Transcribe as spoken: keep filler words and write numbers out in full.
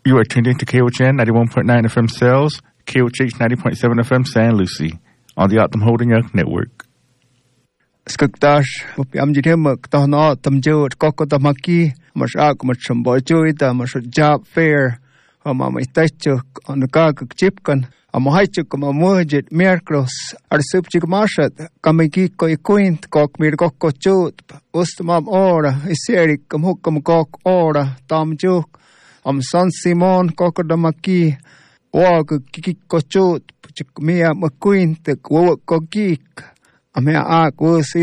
You are tuned into K O H N ninety-one point nine F M Sales, K O H H ninety point seven F M San Lucie, on the Optum Holding Network. Skaktash, am jitem to no tamjo koko tamaki, mas ak mas chambojuita, mas job fair, ama mai tacho on the kak chipkan, am haichu kama mujit merkros, ar subjik mashat, kamiki ko ikuint kok mir koko chut, ustamam ora, iseri kam hukam kok ora, tamjuk, am San Simon koko damaki, wag kiki ko chut, chik mia makuint, wak ko geek. Amea ak wo